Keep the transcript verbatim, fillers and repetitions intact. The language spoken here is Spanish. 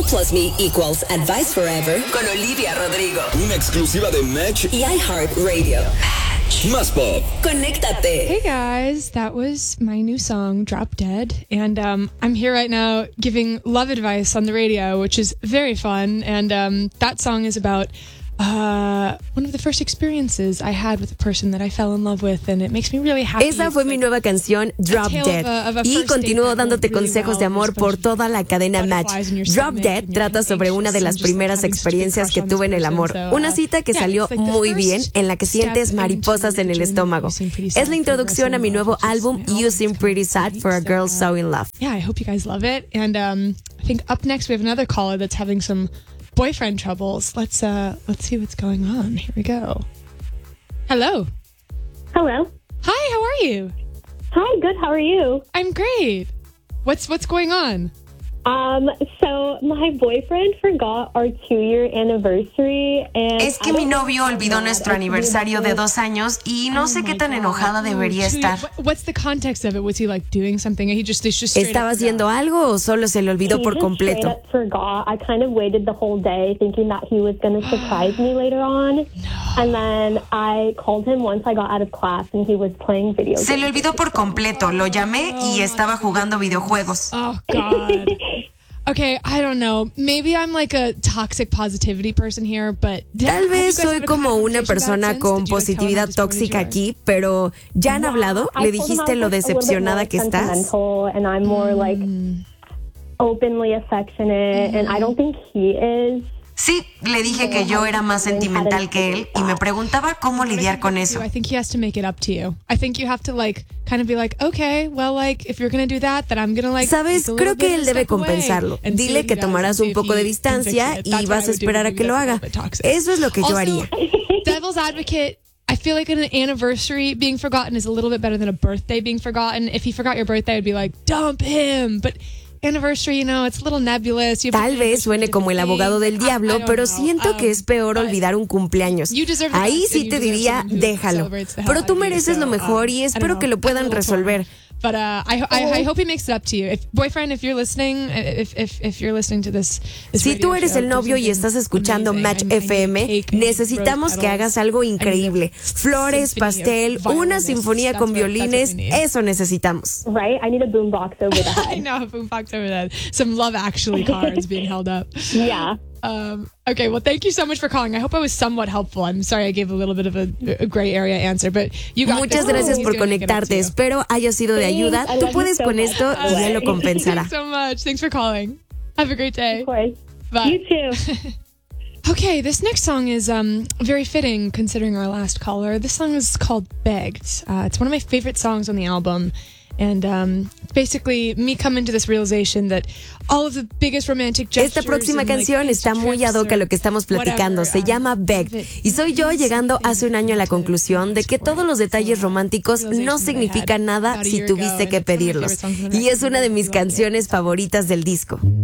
You plus me equals advice forever con Olivia Rodrigo. Una exclusiva de Match y iHeartRadio. Más Pop. Conéctate. Hey guys, that was my new song, Drop Dead. And um, I'm here right now giving love advice on the radio, which is very fun. And um, that song is about uh, one of the first experiences I had with a person that I fell in love with. And it makes me really happy. Esa fue mi nueva canción, Drop Dead. Y continúo dándote consejos de amor por toda la cadena Match. Drop Dead trata sobre una de las primeras experiencias que tuve en el amor. Una cita que salió muy bien, en la que sientes mariposas en el estómago. Es la introducción a mi nuevo álbum, You Seem Pretty Sad for a Girl So in Love. Yeah, I hope you guys love it. And um, I think up next we have another caller that's having some boyfriend troubles. Let's uh, let's see what's going on. Here we go. Hello. Hello. Hi, how are you? Hi, good. How are you? I'm great. What's what's going on? Um, so my boyfriend forgot our two-year anniversary and Es que mi novio olvidó nuestro aniversario de dos años y no sé qué tan enojada debería estar. What's the context of it? Was he like doing something? He just, it's just ¿Estaba haciendo algo o solo se le olvidó He por just completo? straight up forgot. I kind of waited the whole day thinking that he was going to surprise me later on. And then I called him once I got out of class and he was playing video games. Se le olvidó por completo. Lo llamé y estaba jugando videojuegos. Oh, God. Okay, I don't know. Maybe I'm like a toxic positivity person here, but Tal vez soy como una persona con positividad tóxica aquí, pero ¿ya han hablado? ¿Le dijiste lo decepcionada que estás? And I'm more like openly affectionate and I don't think he is. Sí, le dije que yo era más sentimental que él y me preguntaba cómo lidiar con eso. I think he has to make it up to you. I think you have to like kind of be like, okay, well, like if you're going to do that, then I'm going to like. Sabes, creo que él debe compensarlo. Dile que tomarás un poco de distancia y vas a esperar a que lo haga. Eso es lo que yo haría. Devil's advocate. I feel like an anniversary being forgotten is a little bit better than a birthday being forgotten. If he forgot your birthday, I'd be like, dump him. But anniversary, you know, it's a little nebulous. Tal vez suene como el abogado del diablo, pero siento que es peor olvidar un cumpleaños. Ahí sí te diría, déjalo. Pero tú mereces lo mejor y espero que lo puedan resolver. But uh, I, I, I hope he makes it up to you. If, boyfriend, if you're listening, if, if, if you're listening to this, this Si tú eres el novio y estás escuchando Match F M, necesitamos que hagas algo increíble. Flores, pastel, una sinfonía con violines, eso necesitamos. Right? I need a boombox over the head. I know, a boombox over the head. Some Love Actually cards being held up. Yeah. Um, okay, well, thank you so much for calling. I hope I was somewhat helpful. I'm sorry I gave a little bit of a, a gray area answer, but you got Muchas this. gracias He's por gonna make it up to conectarte. you. Espero haya sido de ayuda. I Tú love puedes you so con much. esto y él lo compensará. Thanks so much. Thanks for calling. Have a great day. Of course. Bye. You too. Okay, this next song is um, very fitting considering our last caller. This song is called Begged. Uh, it's one of my favorite songs on the album. And um, basically me coming to this realization that all of the biggest romantic gestures. Esta próxima canción está muy ad hoc a lo que estamos platicando. Se llama Begged. Y soy yo llegando hace un año a la conclusión de que todos los detalles románticos no significan nada si tuviste que pedirlos. Y es una de mis canciones favoritas del disco.